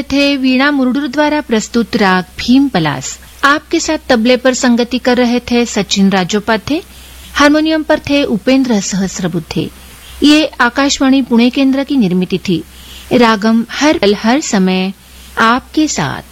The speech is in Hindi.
थे वीणा मुरडूर द्वारा प्रस्तुत राग भीम पलास। आपके साथ तबले पर संगति कर रहे थे सचिन राजोपाध्याय, हारमोनियम पर थे उपेंद्र सहस्रबुद्धे। ये आकाशवाणी पुणे केंद्र की निर्मित थी। रागम हर पल हर समय आपके साथ।